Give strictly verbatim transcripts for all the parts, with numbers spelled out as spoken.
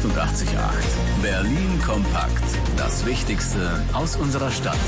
achtundachtzig Komma acht. Berlin kompakt. Das Wichtigste aus unserer Stadt.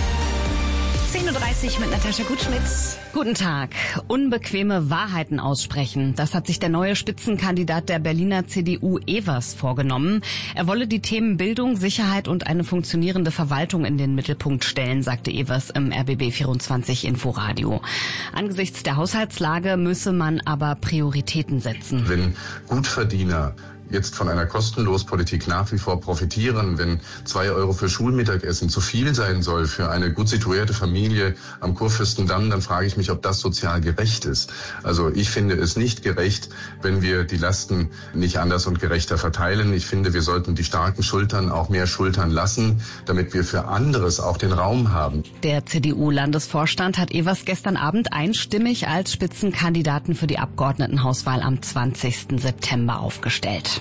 zehn Uhr dreißig mit Natascha Gutschmidt. Guten Tag. Unbequeme Wahrheiten aussprechen. Das hat sich der neue Spitzenkandidat der Berliner C D U Evers vorgenommen. Er wolle die Themen Bildung, Sicherheit und eine funktionierende Verwaltung in den Mittelpunkt stellen, sagte Evers im R B B vierundzwanzig Inforadio. Angesichts der Haushaltslage müsse man aber Prioritäten setzen. Wenn Gutverdiener jetzt von einer Kostenlospolitik nach wie vor profitieren, wenn zwei Euro für Schulmittagessen zu viel sein soll für eine gut situierte Familie am Kurfürstendamm, dann frage ich mich, ob das sozial gerecht ist. Also ich finde es nicht gerecht, wenn wir die Lasten nicht anders und gerechter verteilen. Ich finde, wir sollten die starken Schultern auch mehr schultern lassen, damit wir für anderes auch den Raum haben. Der C D U-Landesvorstand hat Evers gestern Abend einstimmig als Spitzenkandidaten für die Abgeordnetenhauswahl am zwanzigsten September aufgestellt.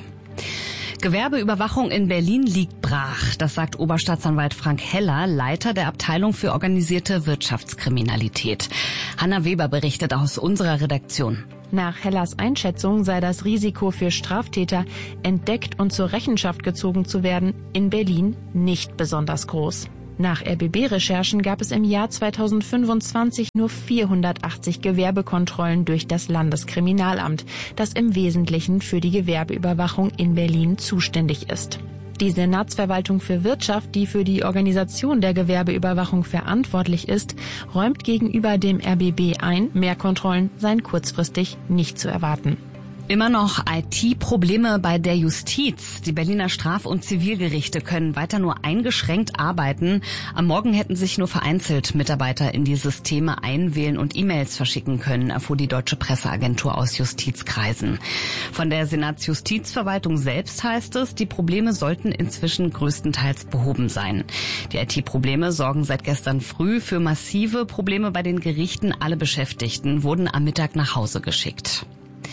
Gewerbeüberwachung in Berlin liegt brach. Das sagt Oberstaatsanwalt Frank Heller, Leiter der Abteilung für organisierte Wirtschaftskriminalität. Hanna Weber berichtet aus unserer Redaktion. Nach Hellers Einschätzung sei das Risiko für Straftäter, entdeckt und zur Rechenschaft gezogen zu werden, in Berlin nicht besonders groß. Nach R B B-Recherchen gab es im Jahr zweitausendfünfundzwanzig nur vierhundertachtzig Gewerbekontrollen durch das Landeskriminalamt, das im Wesentlichen für die Gewerbeüberwachung in Berlin zuständig ist. Die Senatsverwaltung für Wirtschaft, die für die Organisation der Gewerbeüberwachung verantwortlich ist, räumt gegenüber dem R B B ein, mehr Kontrollen seien kurzfristig nicht zu erwarten. Immer noch I T-Probleme bei der Justiz. Die Berliner Straf- und Zivilgerichte können weiter nur eingeschränkt arbeiten. Am Morgen hätten sich nur vereinzelt Mitarbeiter in die Systeme einwählen und E-Mails verschicken können, erfuhr die Deutsche Presseagentur aus Justizkreisen. Von der Senatsjustizverwaltung selbst heißt es, die Probleme sollten inzwischen größtenteils behoben sein. Die I T-Probleme sorgen seit gestern früh für massive Probleme bei den Gerichten. Alle Beschäftigten wurden am Mittag nach Hause geschickt.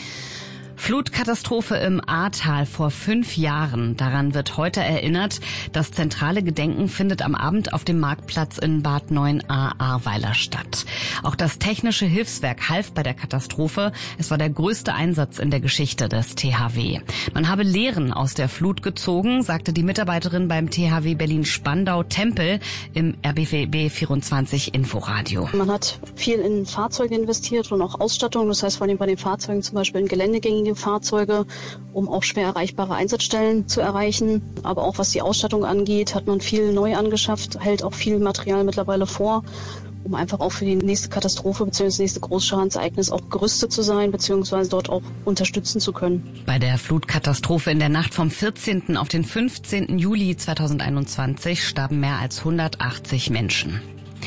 Flutkatastrophe im Ahrtal vor fünf Jahren. Daran wird heute erinnert. Das zentrale Gedenken findet am Abend auf dem Marktplatz in Bad Neuenahr-Ahrweiler statt. Auch das Technische Hilfswerk half bei der Katastrophe. Es war der größte Einsatz in der Geschichte des T H W. Man habe Lehren aus der Flut gezogen, sagte die Mitarbeiterin beim T H W Berlin-Spandau-Tempel im R B B vierundzwanzig Inforadio. Man hat viel in Fahrzeuge investiert und auch Ausstattung. Das heißt vor allem bei den Fahrzeugen zum Beispiel in geländegängige Fahrzeuge, um auch schwer erreichbare Einsatzstellen zu erreichen. Aber auch was die Ausstattung angeht, hat man viel neu angeschafft, hält auch viel Material mittlerweile vor, um einfach auch für die nächste Katastrophe bzw. das nächste Großschadensereignis auch gerüstet zu sein bzw. dort auch unterstützen zu können. Bei der Flutkatastrophe in der Nacht vom vierzehnten auf den fünfzehnten Juli zweitausendeinundzwanzig starben mehr als hundertachtzig Menschen.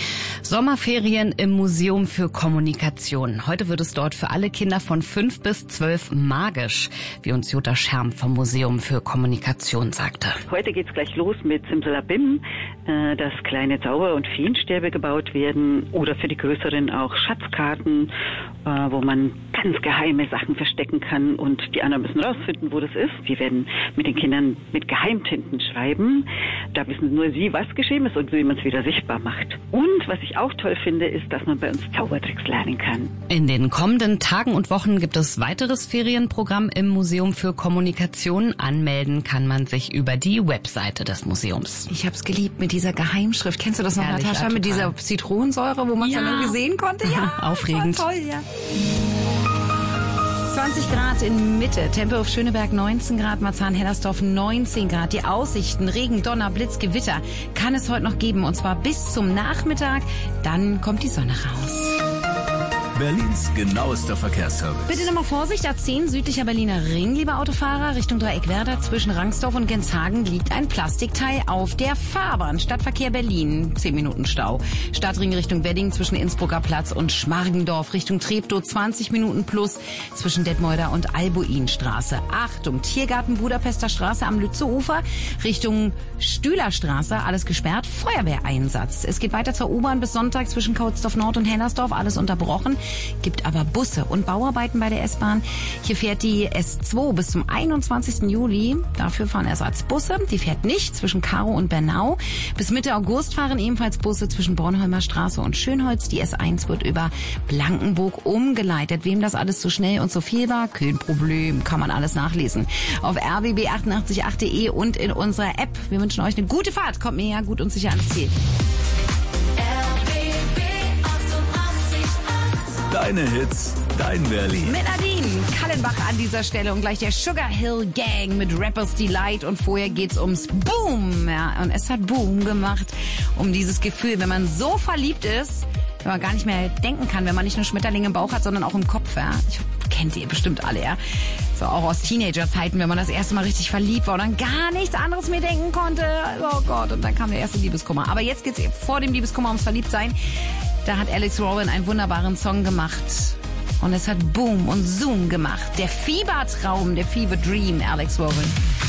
Sommerferien im Museum für Kommunikation. Heute wird es dort für alle Kinder von fünf bis zwölf magisch, wie uns Jutta Scherm vom Museum für Kommunikation sagte. Heute geht's gleich los mit Simsalabim, äh, dass kleine Zauber- und Feenstäbe gebaut werden oder für die Größeren auch Schatzkarten, äh, wo man ganz geheime Sachen verstecken kann und die anderen müssen rausfinden, wo das ist. Wir werden mit den Kindern mit Geheimtinten schreiben. Da wissen nur sie, was geschehen ist und wie man es wieder sichtbar macht. Und was ich auch toll finde, ist, dass man bei uns Zaubertricks lernen kann. In den kommenden Tagen und Wochen gibt es weiteres Ferienprogramm im Museum für Kommunikation. Anmelden kann man sich über die Webseite des Museums. Ich hab's geliebt mit dieser Geheimschrift. Kennst du das noch, Herrlich, Natascha? ja, mit dieser Zitronensäure, wo man es ja. dann irgendwie sehen konnte? Ja, aufregend. Das war toll, ja. zwanzig Grad in Mitte, Tempelhof Schöneberg neunzehn Grad, Marzahn-Hellersdorf neunzehn Grad. Die Aussichten, Regen, Donner, Blitz, Gewitter kann es heute noch geben und zwar bis zum Nachmittag. Dann kommt die Sonne raus. Berlins genauester Verkehrsservice. Bitte nochmal Vorsicht, A zehn südlicher Berliner Ring, liebe Autofahrer, Richtung Dreieckwerder. Zwischen Rangsdorf und Genshagen liegt ein Plastikteil auf der Fahrbahn. Stadtverkehr Berlin, zehn Minuten Stau. Stadtring Richtung Wedding zwischen Innsbrucker Platz und Schmargendorf Richtung Treptow, zwanzig Minuten plus. Zwischen Detmolder und Albuinstraße. Achtung, Tiergarten Budapester Straße am Lützeufer Richtung Stühlerstraße, alles gesperrt. Feuerwehreinsatz. Es geht weiter zur U-Bahn bis Sonntag zwischen Kautsdorf Nord und Hennersdorf, alles unterbrochen. gibt aber Busse und Bauarbeiten bei der S-Bahn. Hier fährt die S zwei bis zum einundzwanzigsten Juli. Dafür fahren Ersatzbusse. Die fährt nicht zwischen Karow und Bernau. Bis Mitte August fahren ebenfalls Busse zwischen Bornholmer Straße und Schönholz. Die S eins wird über Blankenburg umgeleitet. Wem das alles zu schnell und zu viel war, kein Problem. Kann man alles nachlesen. Auf r b b achtundachtzig punkt acht punkt de und in unserer App. Wir wünschen euch eine gute Fahrt. Kommt mir ja gut und sicher ans Ziel. Deine Hits, dein Berlin. Mit Nadine Kallenbach an dieser Stelle und gleich der Sugar Hill Gang mit Rappers Delight. Und vorher geht's ums Boom. Ja, und es hat Boom gemacht. Um dieses Gefühl, wenn man so verliebt ist, wenn man gar nicht mehr denken kann, wenn man nicht nur Schmetterlinge im Bauch hat, sondern auch im Kopf. Ja. Ich, kennt ihr bestimmt alle, ja. So auch aus Teenagerzeiten, wenn man das erste Mal richtig verliebt war und dann gar nichts anderes mehr denken konnte. Oh Gott, und dann kam der erste Liebeskummer. Aber jetzt geht's vor dem Liebeskummer ums Verliebtsein. Da hat Alex Rowan einen wunderbaren Song gemacht. Und es hat Boom und Zoom gemacht. Der Fiebertraum, der Fever Dream, Alex Rowan.